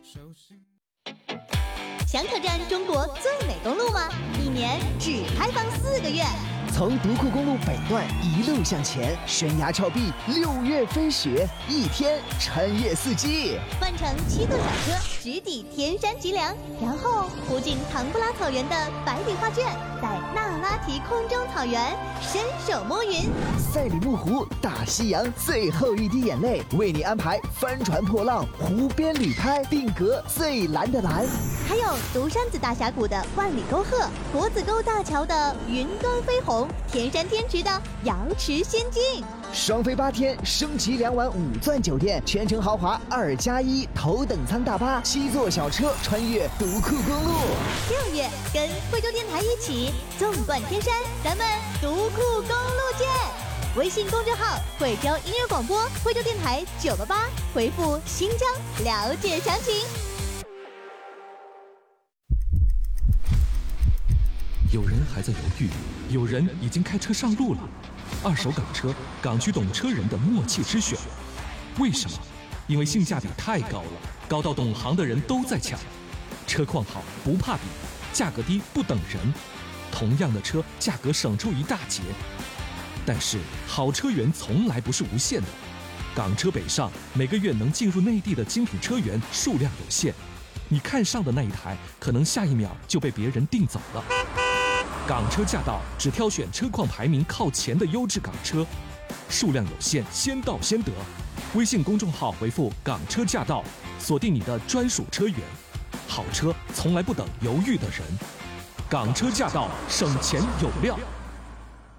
想挑战中国最美公路吗？一年只开放4个月。 从独库公路北段一路向前，悬崖峭壁，6月飞雪，1天穿越4季。 换乘7座小车，直抵天山脊梁，然后途经唐布拉草原的百里画卷，在那拉提空中草原伸手摸云。 赛里木湖，大西洋最后一滴眼泪，为你安排帆船破浪，湖边旅拍，定格最蓝的蓝。 还有独山子大峡谷的万里沟壑，国子沟大桥的云端飞鸿，天山天池的瑶池仙境。 双飞8天，升级2晚5钻酒店，全程豪华2+1头等舱大巴，7座小车穿越独库公路。 6月跟惠州电台一起纵贯天山，咱们独库公路见！微信公众号惠州音乐广播，惠州电台988，回复新疆了解详情。 有人还在犹豫，有人已经开车上路了。二手港车，港区懂车人的默契之选。为什么？因为性价比太高了，高到懂行的人都在抢。车况好不怕比，价格低不等人。同样的车，价格省出一大截。但是好车源从来不是无限的。港车北上，每个月能进入内地的精品车源数量有限。你看上的那一台，可能下一秒就被别人订走了。港车驾到，只挑选车况排名靠前的优质港车，数量有限，先到先得。微信公众号回复“港车驾到”，锁定你的专属车源。好车从来不等犹豫的人，港车驾到，省钱有料。